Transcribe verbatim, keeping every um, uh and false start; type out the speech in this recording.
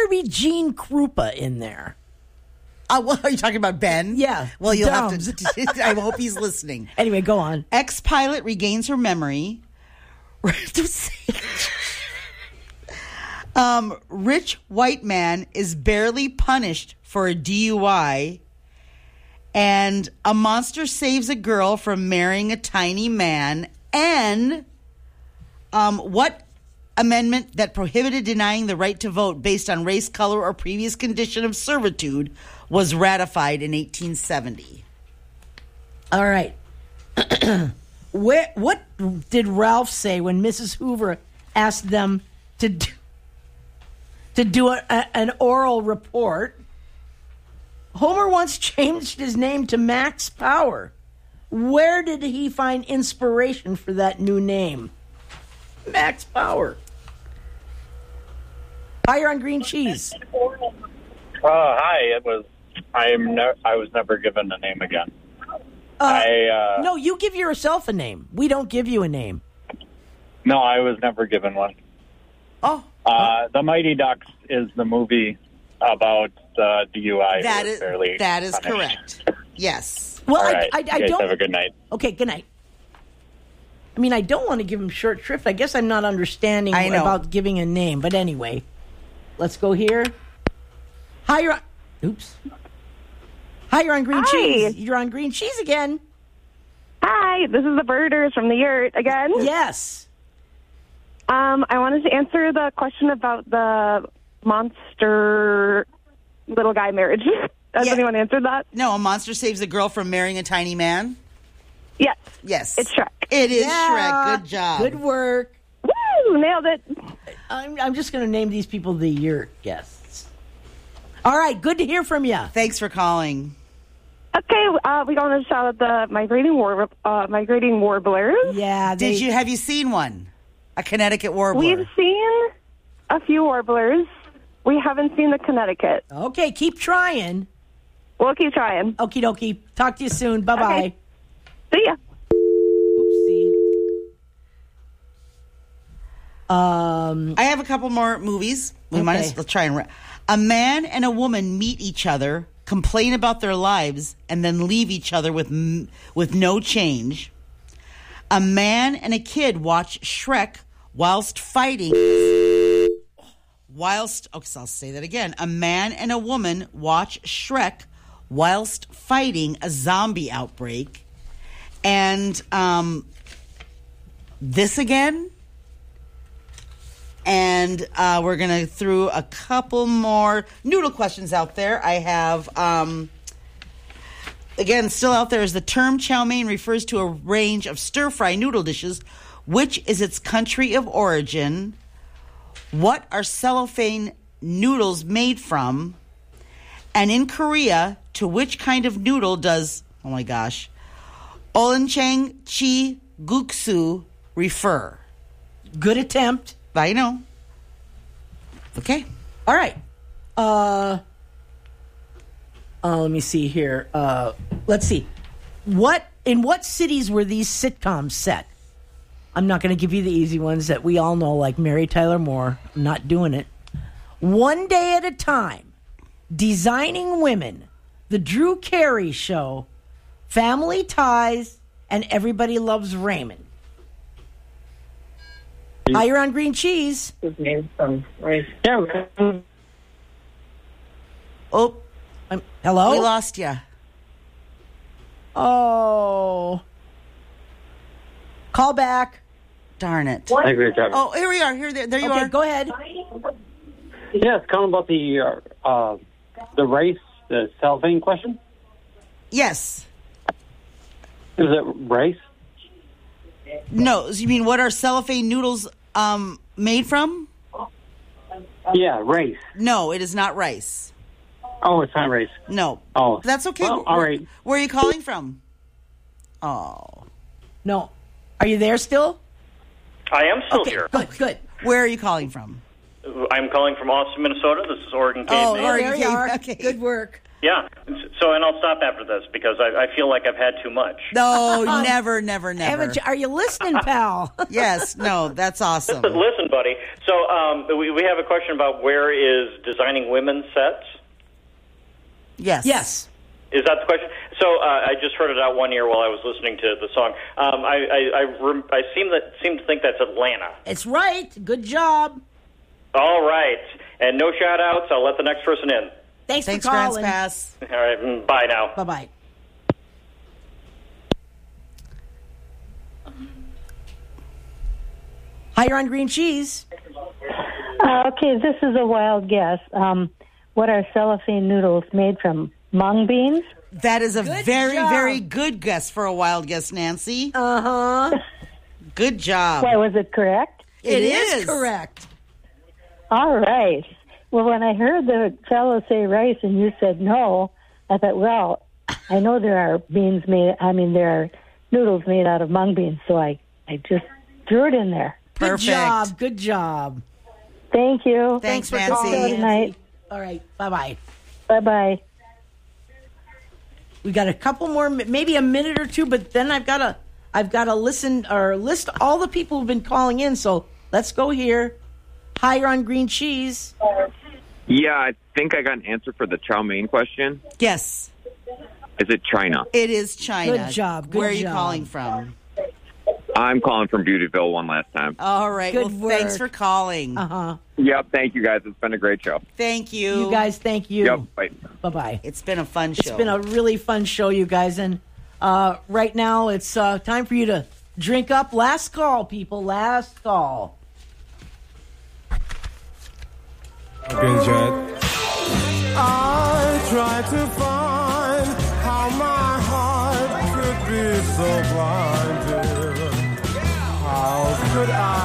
better be Gene Krupa in there. Uh, well, are you talking about Ben? Yeah. Well, you'll Dums. have to. I hope he's listening. Anyway, go on. Ex-pilot regains her memory. um, rich white man is barely punished for a D U I. And a monster saves a girl from marrying a tiny man. And um, what amendment that prohibited denying the right to vote based on race, color, or previous condition of servitude was ratified in eighteen seventy? All right. Where, what did Ralph say when Missus Hoover asked them to do, to do a, a, an oral report? Homer once changed his name to Max Power. Where did he find inspiration for that new name? Max Power. Higher on green cheese. Uh, hi, it was. I am. Ne- I was never given a name again. Uh, I uh, no, you give yourself a name. We don't give you a name. no, I was never given one. Oh, Uh, the Mighty Ducks is the movie about uh, D U I. that who was is fairly that is punished. correct. Yes. Well, All I, right. I, I you guys don't. have a good night. Okay, good night. I mean, I don't want to give him short shrift. I guess I'm not understanding I know. about giving a name. But anyway, let's go here. Hi, you're on... Oops. Hi, you're on green Hi. cheese. You're on green cheese again. Hi, this is the Birders from the Yurt again. Yes. Um, I wanted to answer the question about the monster little guy marriage. Has Yeah. anyone answered that? No, a monster saves a girl from marrying a tiny man. Yes. Yes, It's Shrek. It is Yeah. Shrek. Good job. Good work. Woo! Nailed it. I'm, I'm just going to name these people the Yurt guests. All right. Good to hear from you. Thanks for calling. Okay, uh, we got to shout out the migrating war, uh, migrating warblers. Yeah. They, Did you have you seen one? A Connecticut warbler. We've seen a few warblers. We haven't seen the Connecticut. Okay. Keep trying. We'll keep trying. Okie dokie. Talk to you soon. Bye bye. Okay. See ya. Oopsie. Um. I have a couple more movies. We might Okay. as well try and. Ra- a man and a woman meet each other, complain about their lives, and then leave each other with m- with no change. A man and a kid watch Shrek whilst fighting. Whilst, okay, so I'll say that again. A man and a woman watch Shrek whilst fighting a zombie outbreak. And um, this again. And uh, we're going to throw a couple more noodle questions out there. I have, um, again, still out there is the term chow mein refers to a range of stir-fry noodle dishes. Which is its country of origin? What are cellophane noodles made from? And in Korea, to which kind of noodle does, oh my gosh, Olenchang chi guksu refer? Good attempt. I know. Okay. All right. Uh, uh, let me see here. Uh, let's see. What in what cities were these sitcoms set? I'm not going to give you the easy ones that we all know, like Mary Tyler Moore. I'm not doing it. One Day at a Time, Designing Women, The Drew Carey Show, Family Ties, and Everybody Loves Raymond. Hi, you're on green cheese. His name's from right. Yeah. Oh, Um, hello? we lost you. Oh. Call back. Darn it. I agree with that. Oh, here we are. Here, there, there you Okay, are. go ahead. Yeah, it's kind of about the uh, uh, the rice, the cellophane question. Yes. Is it rice? No, you mean what are cellophane noodles um, made from? Yeah, rice. No, it is not rice. Oh, it's not rice. No. Oh, That's okay. Well, all where, right. Where are you calling from? Oh. No. Are you there still? I am still Okay, here. good, good. Where are you calling from? I'm calling from Austin, Minnesota. This is Oregon Cave, Oh, Maine. Oh, Oregon there you Cave, are. okay. Good work. Yeah. So, and I'll stop after this because I, I feel like I've had too much. No, never, never, never. Haven't you- Are you listening, pal? Yes, no, that's awesome. Listen, buddy. So um, we, we have a question about where is designing women's sets. Yes. Yes. Is that the question? So uh, I just heard it out one ear while I was listening to the song. Um, I I, I, rem- I seem that seem to think that's Atlanta. It's right. Good job. All right, and no shout outs. I'll let the next person in. Thanks, Thanks, for Grants calling. Pass. All right, mm, bye now. Bye bye. Hi, you're on Green Cheese. Uh, okay, this is a wild guess. Um, what are cellophane noodles made from? Mung beans? That is a Good very, job. very good guess for a wild guess, Nancy. Uh huh. Good job. Why, was it correct? It is. is correct. All right. Well, when I heard the fellow say rice and you said no, I thought, well, I know there are beans made, I mean, there are noodles made out of mung beans, so I, I just threw it in there. Good Perfect. job. Good job. Thank you. Thanks, for Nancy. calling, Good night. All right. Bye bye. Bye-bye. We got a couple more, maybe a minute or two, but then I've got to, I've got to listen or list all the people who've been calling in. So let's go here. Hi, you're on Green Cheese. Yeah, I think I got an answer for the chow mein question. Yes, Is it China? it is China. Good job, good Where are you job. calling from? I'm calling from Beautyville one last time. All right. Good well, thanks work. for calling. Uh huh. Yep, thank you guys. It's been a great show. Thank you. You guys, thank you. Yep, bye. Bye bye. It's been a fun It's show. been a really fun show, you guys. And uh, right now, it's uh, time for you to drink up. Last call, people. Last call. Green Jet. I try to